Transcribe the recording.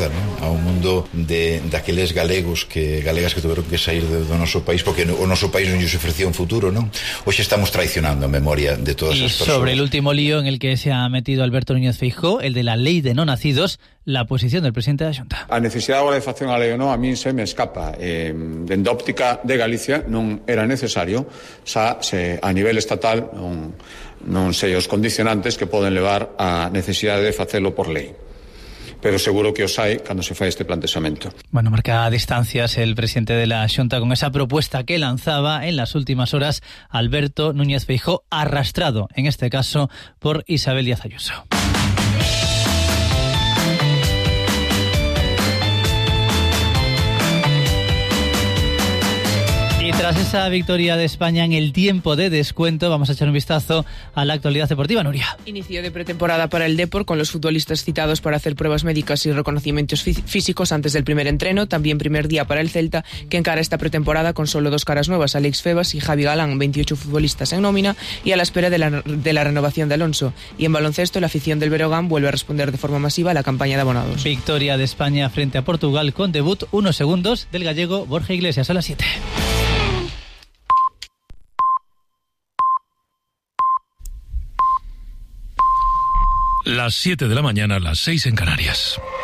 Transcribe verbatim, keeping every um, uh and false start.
volta, non? A un mundo de daqueles galegos que galegas que tuveron que sair do, do noso país porque o noso país non lles ofrecía un futuro, non? Hoxe estamos traicionando a memoria de todas y as persoas. Sobre el último lío en el que se ha metido Alberto Núñez Feijóo, el de la lei de no nacidos, la posición del presidente da Xunta. A necesidade agora de facer unha lei ou non a min se me escapa. Eh, dende a óptica de Galicia non era necesario, xa se a nivel estatal non, non sei os condicionantes que poden levar a necesidade de facelo por lei. Pero seguro que os hai cando se fai este plantexamento. Bueno, marca distancias el presidente de la Xunta con esa propuesta que lanzaba en las últimas horas Alberto Núñez Feijóo, arrastrado en este caso por Isabel Díaz Ayuso. Y tras esa victoria de España en el tiempo de descuento, vamos a echar un vistazo a la actualidad deportiva, Nuria. Inicio de pretemporada para el Depor, con los futbolistas citados para hacer pruebas médicas y reconocimientos fí- físicos antes del primer entreno. También primer día para el Celta, que encara esta pretemporada con solo dos caras nuevas, Alex Febas y Javi Galán, veintiocho futbolistas en nómina y a la espera de la, de la renovación de Alonso. Y en baloncesto, la afición del Breogán vuelve a responder de forma masiva a la campaña de abonados. Victoria de España frente a Portugal con debut unos segundos del gallego Borja Iglesias. A las siete. Las siete de la mañana, las seis en Canarias.